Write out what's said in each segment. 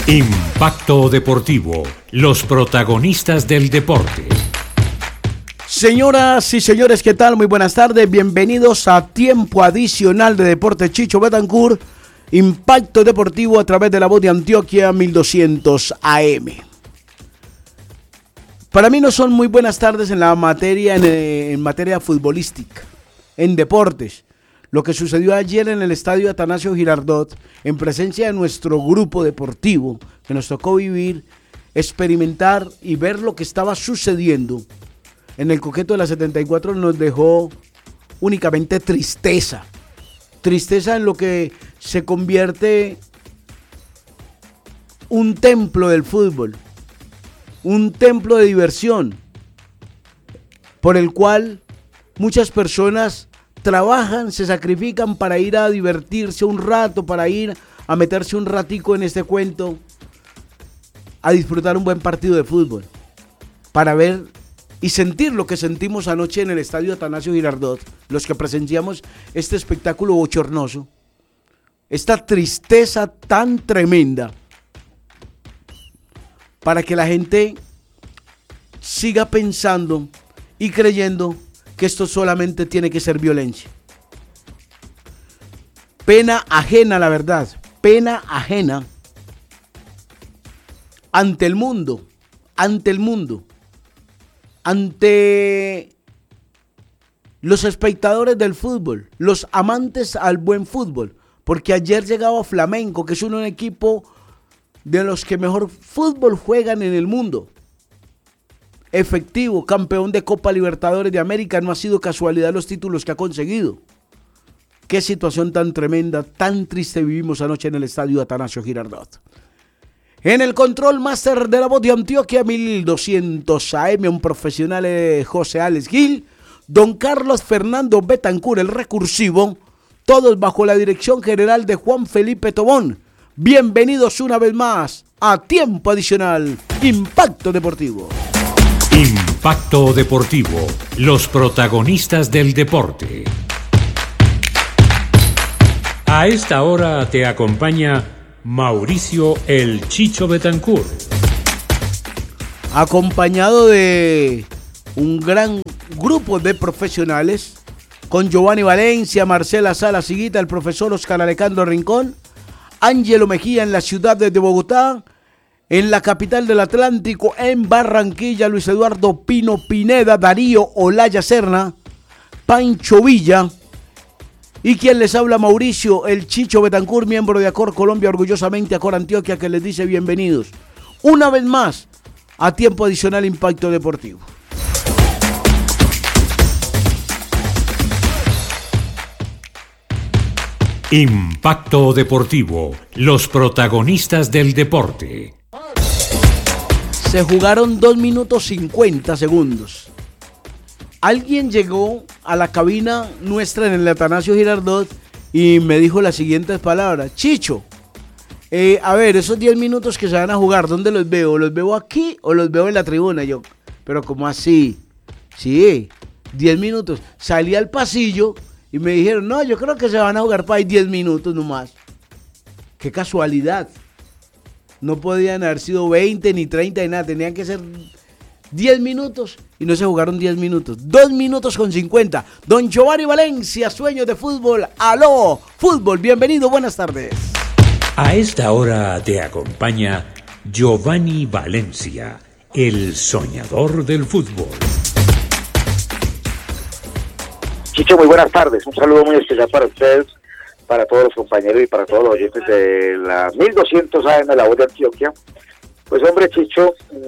Impacto Deportivo, los protagonistas del deporte. Señoras y señores, ¿qué tal? Muy buenas tardes, bienvenidos a Tiempo Adicional de Deporte Chicho Betancourt, Impacto Deportivo a través de la voz de Antioquia 1200 AM. Para mí no son muy buenas tardes en la materia, en materia futbolística, en deportes. Lo que sucedió ayer en el estadio Atanasio Girardot, en presencia de nuestro grupo deportivo, que nos tocó vivir, experimentar y ver lo que estaba sucediendo en el Coqueto de la 74, nos dejó únicamente tristeza. Tristeza en lo que se convierte un templo del fútbol, un templo de diversión, por el cual muchas personas trabajan, se sacrifican para ir a divertirse un rato, para ir a meterse un ratico en este cuento, a disfrutar un buen partido de fútbol, para ver y sentir lo que sentimos anoche en el estadio Atanasio Girardot, los que presenciamos este espectáculo bochornoso, esta tristeza tan tremenda, para que la gente siga pensando y creyendo que esto solamente tiene que ser violencia. Pena ajena, la verdad, pena ajena ante el mundo, ante los espectadores del fútbol, los amantes al buen fútbol, porque ayer llegaba Flamengo, que es un equipo de los que mejor fútbol juegan en el mundo. Efectivo, campeón de Copa Libertadores de América, no ha sido casualidad los títulos que ha conseguido. Qué situación tan tremenda, tan triste vivimos anoche en el estadio Atanasio Girardot. En el control máster de la voz de Antioquia 1200 AM, un profesional José Alex Gil, don Carlos Fernando Betancourt, el recursivo, todos bajo la dirección general de Juan Felipe Tobón. Bienvenidos una vez más a Tiempo Adicional, Impacto Deportivo. Impacto Deportivo, los protagonistas del deporte. A esta hora te acompaña Mauricio El Chicho Betancourt. Acompañado de un gran grupo de profesionales, con Giovanni Valencia, Marcela Salas Higuita, el profesor Oscar Alejandro Rincón, Ángelo Mejía en la ciudad de Bogotá, en la capital del Atlántico, en Barranquilla, Luis Eduardo Pino Pineda, Darío Olaya Serna, Pancho Villa, y quien les habla, Mauricio El Chicho Betancourt, miembro de Acor Colombia, orgullosamente Acor Antioquia, que les dice bienvenidos una vez más a Tiempo Adicional Impacto Deportivo. Impacto Deportivo, los protagonistas del deporte. Se jugaron 2 minutos 50 segundos. Alguien llegó a la cabina nuestra en el Atanasio Girardot y me dijo las siguientes palabras: Chicho, a ver, esos 10 minutos que se van a jugar, ¿dónde los veo? ¿Los veo aquí o los veo en la tribuna? Yo, pero ¿cómo así? Sí, 10 minutos. Salí al pasillo y me dijeron, no, yo creo que se van a jugar para ahí 10 minutos nomás. Qué casualidad. No podían haber sido 20 ni 30 ni nada, tenían que ser 10 minutos y no se jugaron 10 minutos. 2 minutos con 50. Don Giovanni Valencia, sueños de fútbol. Aló, fútbol, bienvenido, buenas tardes. A esta hora te acompaña Giovanni Valencia, el soñador del fútbol. Chicho, muy buenas tardes. Un saludo muy especial para ustedes, para todos los compañeros y para todos los oyentes de la 1200 AM de la voz de Antioquia. Pues hombre, Chicho,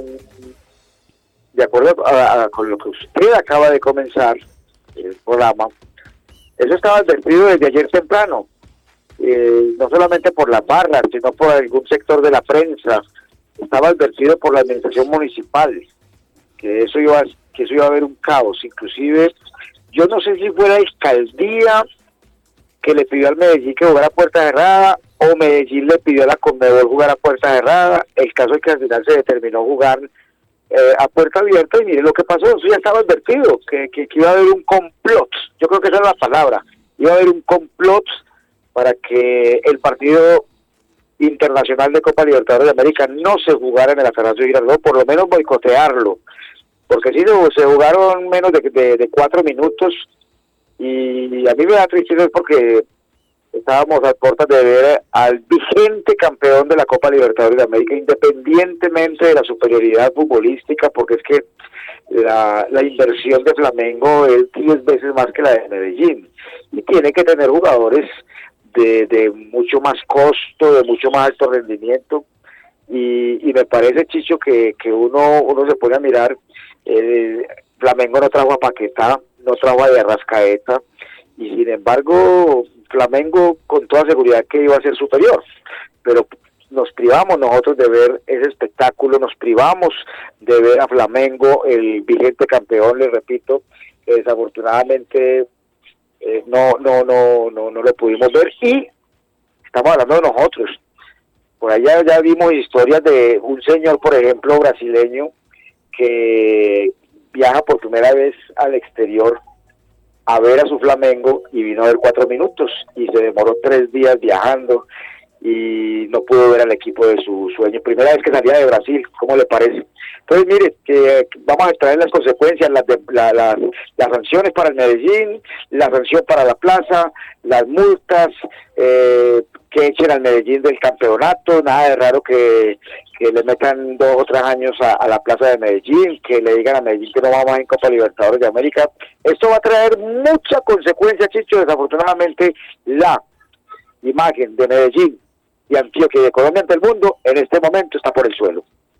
de acuerdo con lo que usted acaba de comenzar el programa, eso estaba advertido desde ayer temprano, no solamente por las barras, sino por algún sector de la prensa. Estaba advertido por la administración municipal que eso iba a haber un caos. Inclusive, yo no sé si fue la alcaldía que le pidió al Medellín que jugara a puerta cerrada, o Medellín le pidió a la Conmebol jugar a puerta cerrada. El caso es que al final se determinó jugar a puerta abierta, y mire lo que pasó. Eso ya estaba advertido, que iba a haber un complot. Yo creo que esa es la palabra. Iba a haber un complot para que el partido internacional de Copa Libertadores de América no se jugara en el Atanasio Girardot, por lo menos boicotearlo, porque si se jugaron menos de 4 minutos, y a mí me da tristeza porque estábamos a puertas de ver al vigente campeón de la Copa Libertadores de América, independientemente de la superioridad futbolística, porque es que la inversión de Flamengo es 10 veces más que la de Medellín, y tiene que tener jugadores de mucho más costo, de mucho más alto rendimiento, y me parece, Chicho, que uno se pone a mirar. Flamengo no trajo a Paquetá, no trajo a De Arrascaeta, y sin embargo Flamengo con toda seguridad que iba a ser superior, pero nos privamos nosotros de ver ese espectáculo, nos privamos de ver a Flamengo, el vigente campeón, les repito, desafortunadamente no lo pudimos ver, y estamos hablando de nosotros. Por allá ya vimos historias de un señor, por ejemplo, brasileño, que viaja por primera vez al exterior a ver a su Flamengo y vino a ver 4 minutos y se demoró 3 días viajando y no pudo ver al equipo de su sueño. Primera vez que salía de Brasil, ¿cómo le parece? Entonces, mire, que vamos a extraer las consecuencias, las sanciones para el Medellín, la sanción para la Plaza, las multas, que echen al Medellín del campeonato, nada de raro que le metan 2 o 3 años a la Plaza de Medellín, que le digan a Medellín que no vamos en Copa Libertadores de América. Esto va a traer mucha consecuencia, Chicho. Desafortunadamente, la imagen de Medellín y Antioquia y de Colombia ante el mundo en este momento está por el suelo.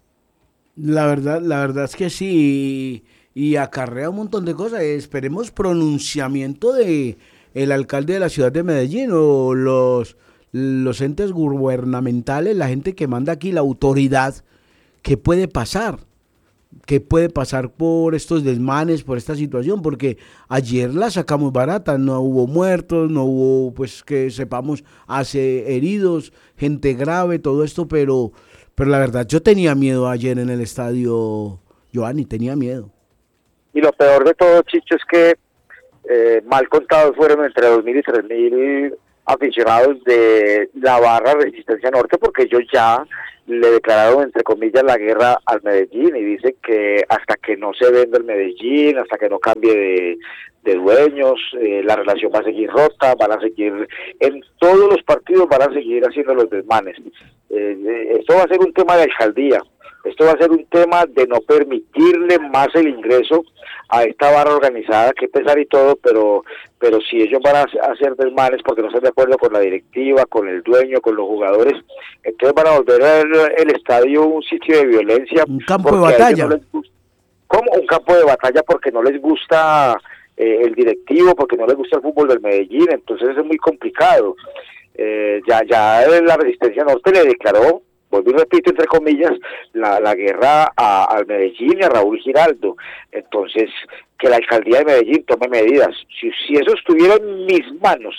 La verdad es que sí, y acarrea un montón de cosas. Esperemos pronunciamiento de el alcalde de la ciudad de Medellín o los entes gubernamentales, la gente que manda aquí, la autoridad. ¿Qué puede pasar? ¿Qué puede pasar por estos desmanes, por esta situación? Porque ayer la sacamos barata, no hubo muertos, no hubo, pues que sepamos, heridos, gente grave, todo esto, pero la verdad yo tenía miedo ayer en el estadio, Giovanni, tenía miedo. Y lo peor de todo, Chicho, es que mal contados fueron entre 2.000 y 3.000 aficionados de la barra Resistencia Norte, porque ellos ya le declararon, entre comillas, la guerra al Medellín, y dicen que hasta que no se venda el Medellín, hasta que no cambie de dueños, la relación va a seguir rota, van a seguir, en todos los partidos van a seguir haciendo los desmanes. Esto va a ser un tema de alcaldía, esto va a ser un tema de no permitirle más el ingreso a esta barra organizada, que pesar y todo, pero si ellos van a hacer desmanes porque no están de acuerdo con la directiva, con el dueño, con los jugadores, entonces van a volver el estadio un sitio de violencia. Un campo de batalla. ¿Cómo? Un campo de batalla porque no les gusta el directivo, porque no les gusta el fútbol del Medellín, entonces es muy complicado. Ya la Resistencia Norte le declaró, vuelvo y repito, entre comillas, la guerra al Medellín y a Raúl Giraldo. Entonces, que la alcaldía de Medellín tome medidas. Si eso estuviera en mis manos,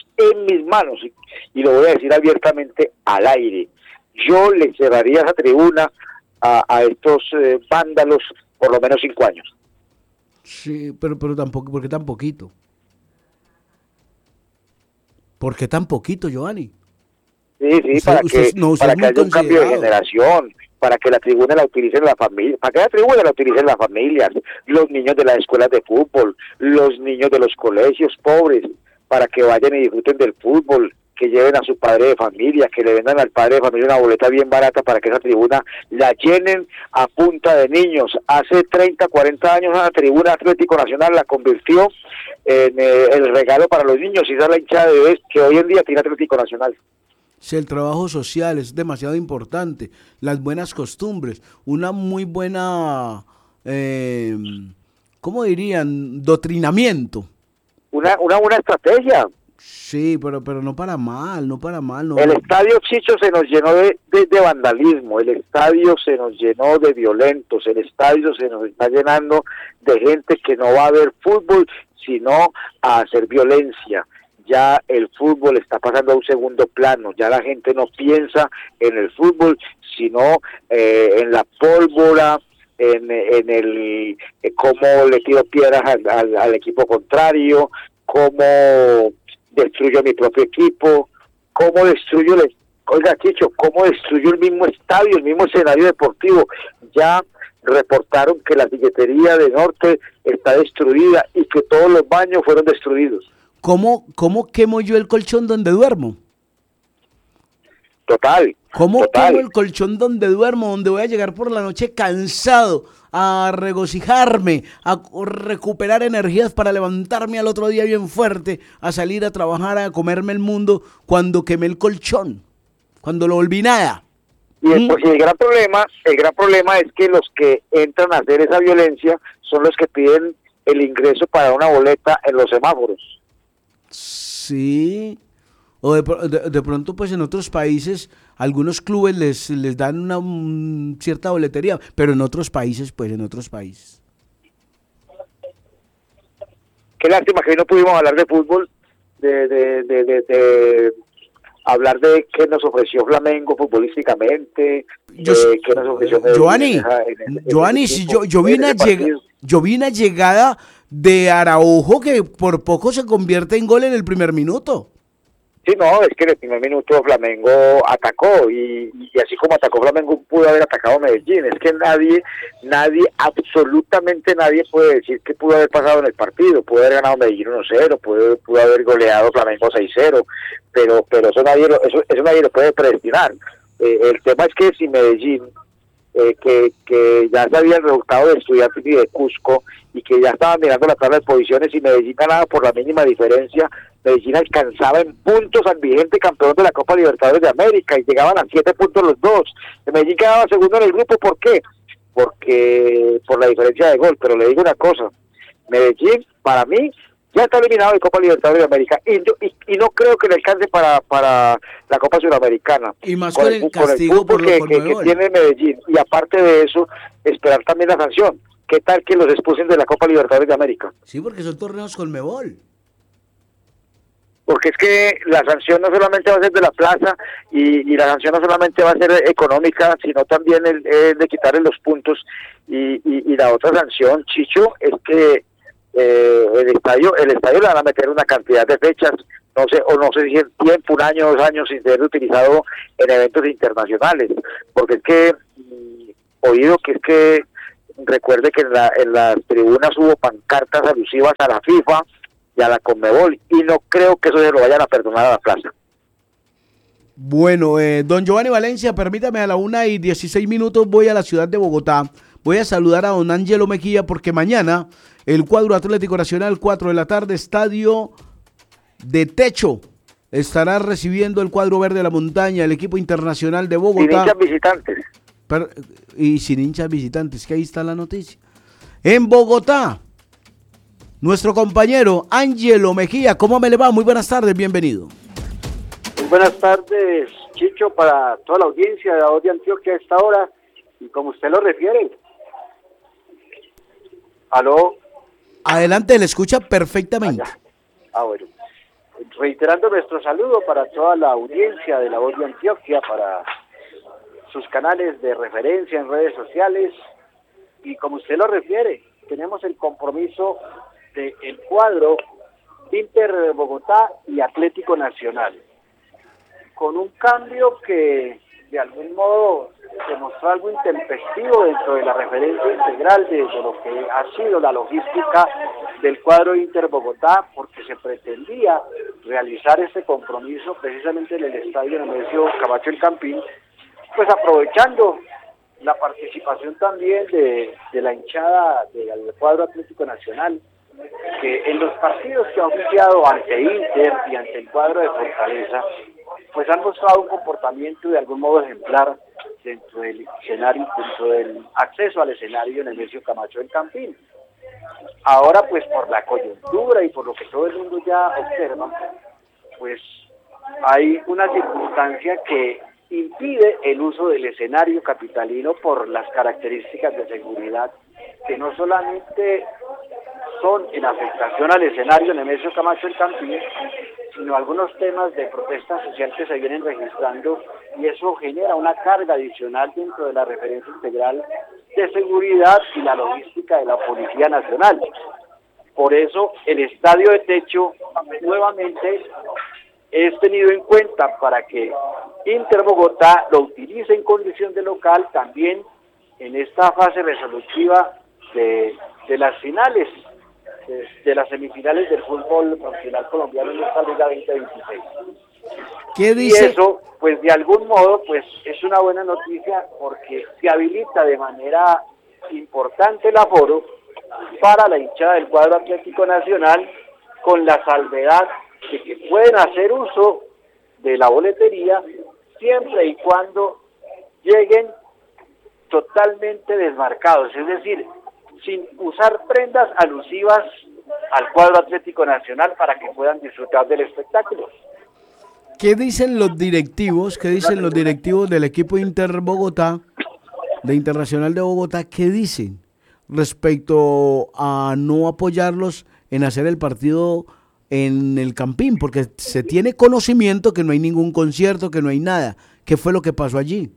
y lo voy a decir abiertamente al aire, yo le cerraría esa tribuna a estos vándalos por lo menos 5 años. Sí, pero tampoco, ¿por qué tan poquito? ¿Por qué tan poquito, Giovanni? Sí, para que haya un cambio de generación, para que la tribuna la utilicen las familias, para que la tribuna la utilicen las familias, los niños de las escuelas de fútbol, los niños de los colegios pobres, para que vayan y disfruten del fútbol, que lleven a su padre de familia, que le vendan al padre de familia una boleta bien barata para que esa tribuna la llenen a punta de niños. Hace 30, 40 años la tribuna Atlético Nacional la convirtió en el regalo para los niños, y esa es la hinchada de bebés que hoy en día tiene Atlético Nacional. Sí, el trabajo social es demasiado importante, las buenas costumbres, una muy buena, ¿cómo dirían? Doctrinamiento. Una buena estrategia. Sí, pero no para mal. No. El estadio, Chicho, se nos llenó de vandalismo, el estadio se nos llenó de violentos, el estadio se nos está llenando de gente que no va a ver fútbol, sino a hacer violencia. Ya el fútbol está pasando a un segundo plano, ya la gente no piensa en el fútbol, sino en la pólvora, en el cómo le tiro piedras al equipo contrario, cómo destruyo mi propio equipo, cómo destruyo Oiga, Chicho, ¿cómo destruyó el mismo estadio, el mismo escenario deportivo? Ya reportaron que la silletería de Norte está destruida y que todos los baños fueron destruidos. ¿Cómo quemo yo el colchón donde duermo? Total. ¿Cómo quemo el colchón donde duermo, donde voy a llegar por la noche cansado, a regocijarme, a recuperar energías para levantarme al otro día bien fuerte, a salir a trabajar, a comerme el mundo, cuando quemé el colchón, cuando lo volví nada? Y el gran problema es que los que entran a hacer esa violencia son los que piden el ingreso para una boleta en los semáforos. Sí. O de pronto, pues en otros países, algunos clubes les dan una cierta boletería, pero en otros países, Qué lástima que hoy no pudimos hablar de fútbol, de hablar de qué nos ofreció Flamengo futbolísticamente, qué nos ofreció Giovanni, si yo vi una llegada de Araujo que por poco se convierte en gol en el primer minuto. Sí, no, es que en el primer minuto Flamengo atacó y así como atacó Flamengo pudo haber atacado Medellín. Es que nadie, absolutamente nadie puede decir que pudo haber pasado en el partido. Pudo haber ganado Medellín 1-0, pudo haber goleado Flamengo 6-0, pero eso nadie lo puede predestinar. El tema es que si Medellín, que ya se habían resultado de Estudiantes y de Cusco y que ya estaban mirando la tabla de posiciones, y Medellín ganaba por la mínima diferencia, Medellín alcanzaba en puntos al vigente campeón de la Copa Libertadores de América y llegaban a 7 puntos los dos. Medellín quedaba segundo en el grupo. ¿Por qué? Porque por la diferencia de gol. Pero le digo una cosa, Medellín para mí ya está eliminado de Copa Libertadores de América y no creo que le alcance para la Copa Sudamericana. Y más con el castigo por lo que tiene Medellín. Y aparte de eso, esperar también la sanción. ¿Qué tal que los expulsen de la Copa Libertadores de América? Sí, porque son torneos Conmebol. Porque es que la sanción no solamente va a ser de la plaza y la sanción no solamente va a ser económica, sino también el de quitarle los puntos. Y la otra sanción, Chicho, es que el estadio le van a meter una cantidad de fechas, no sé si en tiempo, 1 año, 2 años, sin ser utilizado en eventos internacionales. Porque es que, oído que es que, recuerde que en las tribunas hubo pancartas alusivas a la FIFA y a la Conmebol, y no creo que eso se lo vayan a perdonar a la plaza. Bueno, don Giovanni Valencia, permítame, a la 1:16 voy a la ciudad de Bogotá. Voy a saludar a don Ángelo Mejía porque mañana el cuadro Atlético Nacional, 4 de la tarde, estadio de techo, estará recibiendo el cuadro verde de la montaña, el equipo internacional de Bogotá. Sin hinchas visitantes. Y sin hinchas visitantes, que ahí está la noticia. En Bogotá, nuestro compañero Ángelo Mejía. ¿Cómo me le va? Muy buenas tardes, bienvenido. Muy buenas tardes, Chicho, para toda la audiencia de La Voz de Antioquia a esta hora, y como usted lo refiere. ¿Aló? Adelante, le escucha perfectamente. Bueno. Reiterando nuestro saludo para toda la audiencia de La Voz de Antioquia, para sus canales de referencia en redes sociales, y como usted lo refiere, tenemos el compromiso del cuadro Inter Bogotá y Atlético Nacional, con un cambio que de algún modo demostró algo intempestivo dentro de la referencia integral de lo que ha sido la logística del cuadro Inter Bogotá, porque se pretendía realizar este compromiso precisamente en el estadio Nemesio Camacho El Campín, pues aprovechando la participación también de la hinchada del cuadro Atlético Nacional, que en los partidos que ha oficiado ante Inter y ante el cuadro de Fortaleza, pues han mostrado un comportamiento de algún modo ejemplar dentro del escenario, dentro del acceso al escenario Nemesio Camacho del Campín. Ahora, pues por la coyuntura y por lo que todo el mundo ya observa, pues hay una circunstancia que impide el uso del escenario capitalino por las características de seguridad que no solamente son en afectación al escenario Nemesio Camacho El Campín, sino algunos temas de protesta social que se vienen registrando, y eso genera una carga adicional dentro de la referencia integral de seguridad y la logística de la Policía Nacional. Por eso el estadio de techo nuevamente es tenido en cuenta para que Inter Bogotá lo utilice en condición de local también en esta fase resolutiva de las finales, de las semifinales del fútbol profesional colombiano en esta Liga 2026. ¿Qué dice? Y eso, pues de algún modo, pues es una buena noticia porque se habilita de manera importante el aforo para la hinchada del cuadro Atlético Nacional, con la salvedad de que pueden hacer uso de la boletería siempre y cuando lleguen totalmente desmarcados, es decir, sin usar prendas alusivas al cuadro Atlético Nacional para que puedan disfrutar del espectáculo. ¿Qué dicen los directivos? ¿Qué dicen los directivos del equipo Inter Bogotá, de Internacional de Bogotá? ¿Qué dicen respecto a no apoyarlos en hacer el partido en el Campín? Porque se tiene conocimiento que no hay ningún concierto, que no hay nada. ¿Qué fue lo que pasó allí?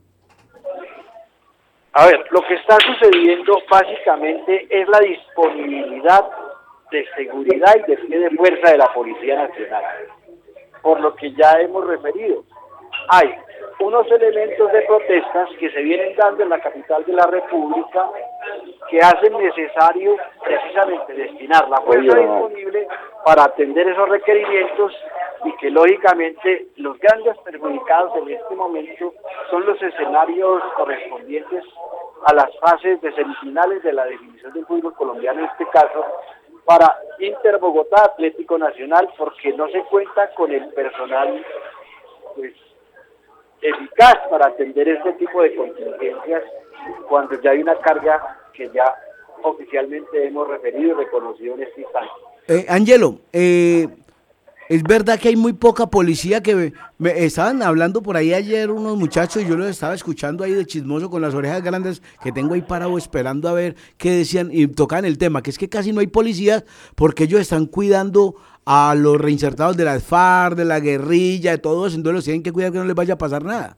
A ver, lo que está sucediendo básicamente es la disponibilidad de seguridad y de pie de fuerza de la Policía Nacional, por lo que ya hemos referido. Hay unos elementos de protestas que se vienen dando en la capital de la República que hacen necesario precisamente destinar la fuerza disponible para atender esos requerimientos, y que lógicamente los grandes perjudicados en este momento son los escenarios correspondientes a las fases de semifinales de la definición del fútbol colombiano, en este caso para Inter Bogotá, Atlético Nacional, porque no se cuenta con el personal pues eficaz para atender este tipo de contingencias cuando ya hay una carga que ya oficialmente hemos referido y reconocido en este instante. Angelo, es verdad que hay muy poca policía, que me estaban hablando por ahí ayer unos muchachos, y yo los estaba escuchando ahí de chismoso con las orejas grandes que tengo ahí parado esperando a ver qué decían, y tocaban el tema, que es que casi no hay policías porque ellos están cuidando a los reinsertados de las FARC, de la guerrilla, de todo eso, entonces los tienen que cuidar que no les vaya a pasar nada.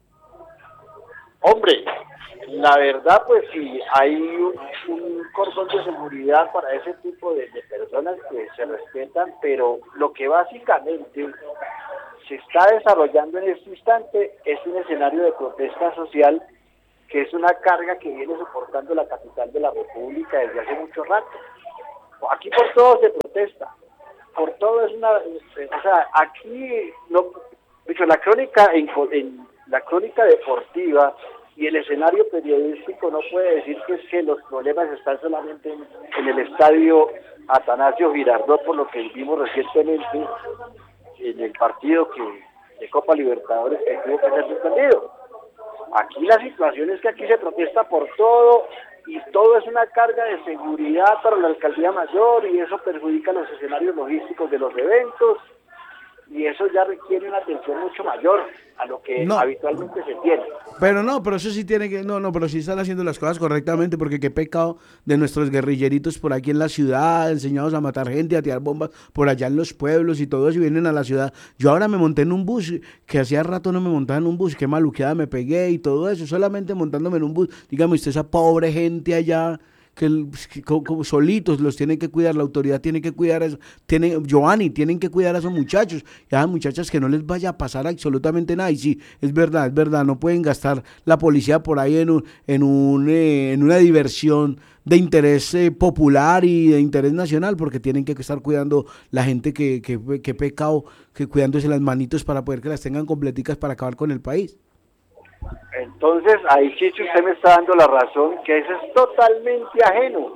Hombre, la verdad, pues sí, hay un cordón de seguridad para ese tipo de personas que se respetan, pero lo que básicamente se está desarrollando en este instante es un escenario de protesta social, que es una carga que viene soportando la capital de la República desde hace mucho rato. Aquí por todo se protesta, por todo es una, o sea, aquí no, dicho, la crónica en la crónica deportiva y el escenario periodístico no puede decir que es que los problemas están solamente en el estadio Atanasio Girardot, por lo que vimos recientemente en el partido de Copa Libertadores que tuvo que ser suspendido. Aquí la situación es que aquí se protesta por todo, y todo es una carga de seguridad para la alcaldía mayor, y eso perjudica los escenarios logísticos de los eventos, y eso ya requiere una atención mucho mayor a lo que habitualmente se tiene. Pero eso sí tiene que, pero sí están haciendo las cosas correctamente, porque qué pecado de nuestros guerrilleritos por aquí en la ciudad, enseñados a matar gente, a tirar bombas por allá en los pueblos y todo eso, y vienen a la ciudad. Yo ahora me monté en un bus, que hacía rato no me montaba en un bus, qué maluqueada me pegué y todo eso, solamente montándome en un bus. Dígame usted, esa pobre gente allá, que como solitos los tienen que cuidar, la autoridad tiene que cuidar eso, Giovanni, tienen que cuidar a esos muchachos y a esas muchachas, que no les vaya a pasar absolutamente nada. Y sí, es verdad, no pueden gastar la policía por ahí en una diversión de interés popular y de interés nacional, porque tienen que estar cuidando la gente que pecado, que cuidándose las manitos para poder que las tengan completicas para acabar con el país. Entonces, ahí Chicho, usted me está dando la razón, que eso es totalmente ajeno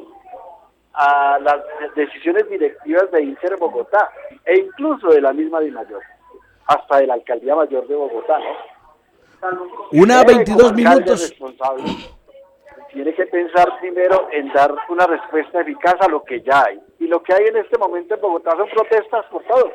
a las decisiones directivas de Inter Bogotá, e incluso de la misma DIMAYOR, hasta de la Alcaldía Mayor de Bogotá, ¿no? Una 22 minutos. Tiene que pensar primero en dar una respuesta eficaz a lo que ya hay. Y lo que hay en este momento en Bogotá son protestas por todo.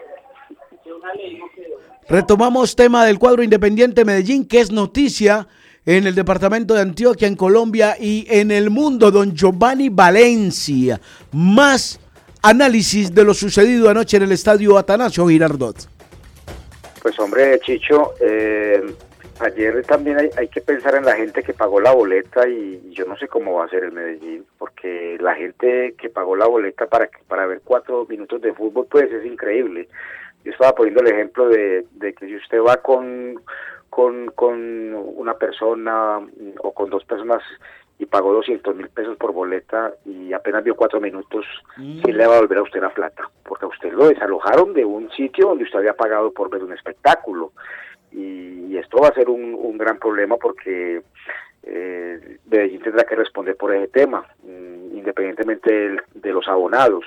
Retomamos tema del cuadro Independiente Medellín, que es noticia en el departamento de Antioquia, en Colombia y en el mundo. Don Giovanni Valencia, más análisis de lo sucedido anoche en el estadio Atanasio Girardot. Pues hombre, Chicho, ayer también hay que pensar en la gente que pagó la boleta, y yo no sé cómo va a ser el Medellín, porque la gente que pagó la boleta para ver 4 minutos de fútbol, pues es increíble. Yo estaba poniendo el ejemplo de que si usted va con con una persona o con dos personas y pagó 200.000 pesos por boleta y apenas vio 4 minutos, ¿quién le va a devolver a usted la plata? Porque a usted lo desalojaron de un sitio donde usted había pagado por ver un espectáculo. Y esto va a ser un gran problema porque Medellín tendrá que responder por ese tema, independientemente de los abonados.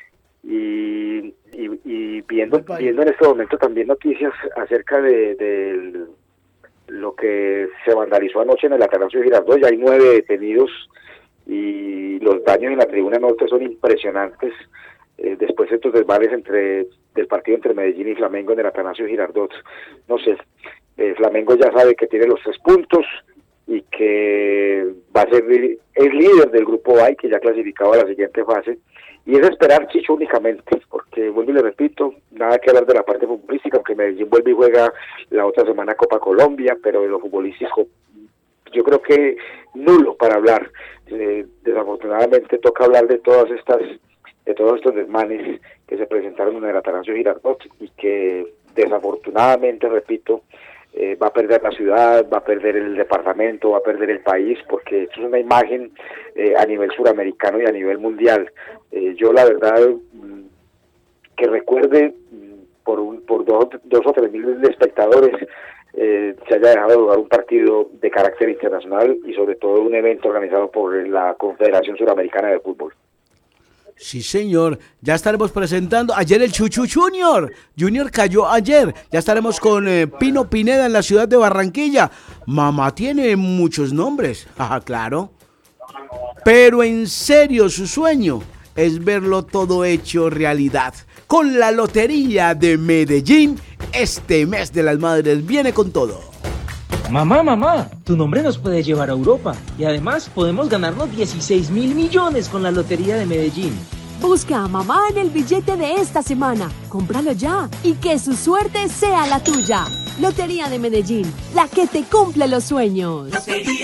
Y viendo en este momento también noticias acerca de lo que se vandalizó anoche en el Atanasio Girardot. Ya hay 9 detenidos y los daños en la tribuna norte son impresionantes. Después de estos desmanes del partido entre Medellín y Flamengo en el Atanasio Girardot, no sé, Flamengo ya sabe que tiene los 3 puntos y que va a ser el líder del grupo A y que ya clasificado a la siguiente fase. Y es esperar, Chicho, únicamente, porque vuelvo y le repito, nada que hablar de la parte futbolística, aunque Medellín vuelve y juega la otra semana Copa Colombia, pero de lo futbolístico yo creo que nulo para hablar. Desafortunadamente toca hablar de todos estos desmanes que se presentaron en el Atanasio Girardot y que desafortunadamente, repito, va a perder la ciudad, va a perder el departamento, va a perder el país, porque esto es una imagen a nivel suramericano y a nivel mundial. Yo la verdad que recuerde por 2 o 3 mil espectadores se haya dejado de jugar un partido de carácter internacional y sobre todo un evento organizado por la Confederación Suramericana de Fútbol. Sí, señor. Ya estaremos presentando. Ayer el Chuchu Junior. Junior cayó ayer. Ya estaremos con Pino Pineda en la ciudad de Barranquilla. Mamá tiene muchos nombres. Ajá, claro. Pero en serio, su sueño es verlo todo hecho realidad. Con la Lotería de Medellín, este mes de las madres viene con todo. Mamá, tu nombre nos puede llevar a Europa y además podemos ganarnos 16.000 millones con la Lotería de Medellín. Busca a mamá en el billete de esta semana, cómpralo ya y que su suerte sea la tuya. Lotería de Medellín, la que te cumple los sueños.